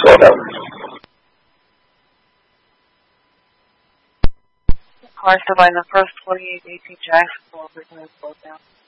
slow down. Car surviving the first 48 AT jacks will originally slow down.